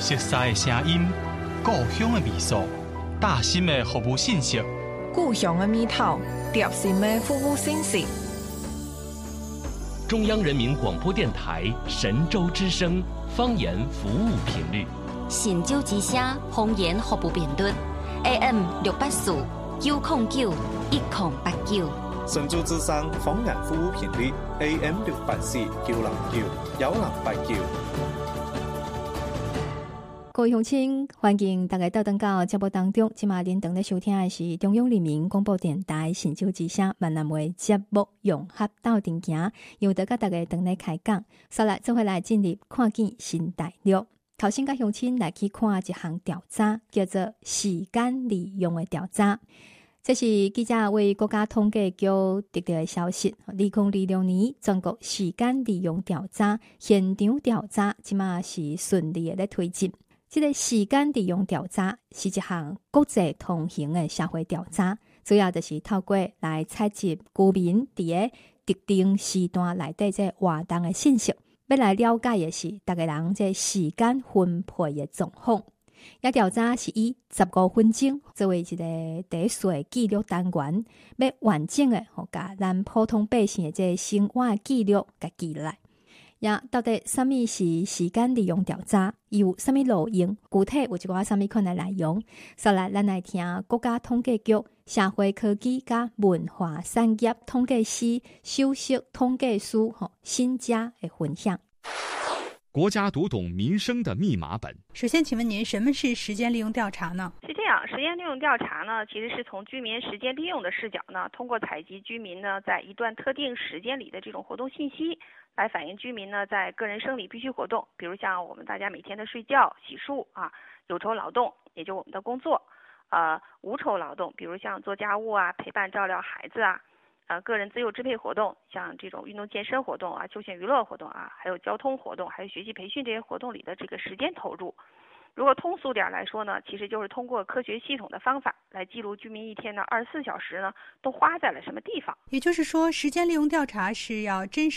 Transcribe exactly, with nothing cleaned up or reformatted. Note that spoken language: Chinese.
熟悉的声音，故乡的味素，大心的服务信息， 故乡的味道，贴心的服务信息。 中央人民广播电台神州之声方言服务频率， 神州之声方言服务频率 A M 六八四九零九一零八九。 神州之声方言服务频率 A M 六八四九零九一零八九。 各位乡亲，欢迎大家到登到节目当中。今晚您等咧收听的是中央人民广播电台神州之声闽南话节目《融合斗阵行》，由得甲大家等咧开讲。稍来做伙来进入看见新大陆。头先甲乡亲来去看一项调查，叫做时间利用的调查。这是记者为国家统计局得到的消息。二零二六年全国时间利用调查现场调查，即马是顺利的咧推进。这个时间利用调查是一项国际通行的社会调查，主要就是透过来采集居民伫个特定时段内底这活动的信息，要来了解的是大家人这时间分配的状况。也调查是以十五分钟作为一个第一数的记录单元，要完整的吼甲咱普通百姓的这生活的记录甲记来。也到底什么是时间利用调查？有什么路用？具体有一寡什么款的内容？稍来，咱来听国家统计局社会科技甲文化产业统计师首席统计师吼新家的分享。 国家读懂民生的密码本。 首先，请问您，什么是时间利用调查呢？ 是这样，时间利用调查呢，其实是从居民时间利用的视角呢，通过采集居民呢在一段特定时间里的这种活动信息，来反映居民呢在个人生理必需活动，比如像我们大家每天的睡觉、洗漱啊，有酬劳动，也就我们的工作，呃，无酬劳动，比如像做家务啊、陪伴照料孩子啊。呃，个人自由支配活动，像这种运动健身活动啊、休闲娱乐活动啊，还有交通活动，还有学习培训这些活动里的这个时间投入。如果通俗点来说呢，其实就是通过科学系统的方法来记录居民一天的二十四小时呢都花在了什么地方。 也就是说，时间利用调查是要真实